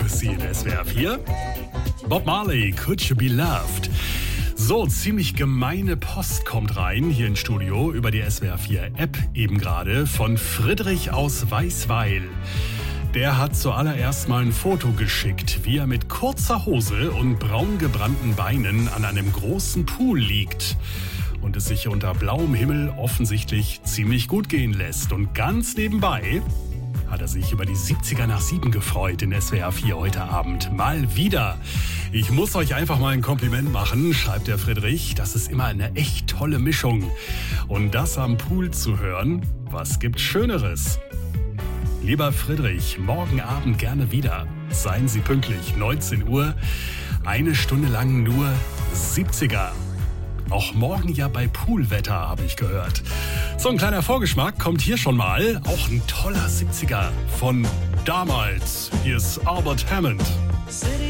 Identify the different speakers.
Speaker 1: für Sie in SWR 4. Bob Marley, Could You Be Loved? So, ziemlich gemeine Post kommt rein hier ins Studio über die SWR 4 App eben gerade von Friedrich aus Weißweil. Der hat zuallererst mal ein Foto geschickt, wie er mit kurzer Hose und braun gebrannten Beinen an einem großen Pool liegt und es sich unter blauem Himmel offensichtlich ziemlich gut gehen lässt. Und ganz nebenbei hat er sich über die 70er nach 7 gefreut in SWR 4 heute Abend. Mal wieder. Ich muss euch einfach mal ein Kompliment machen, schreibt der Friedrich. Das ist immer eine echt tolle Mischung. Und das am Pool zu hören, was gibt's Schöneres? Lieber Friedrich, morgen Abend gerne wieder. Seien Sie pünktlich, 19 Uhr. Eine Stunde lang nur 70er. Auch morgen ja bei Poolwetter, habe ich gehört. So ein kleiner Vorgeschmack kommt hier schon mal. Auch ein toller 70er von damals. Hier ist Albert Hammond.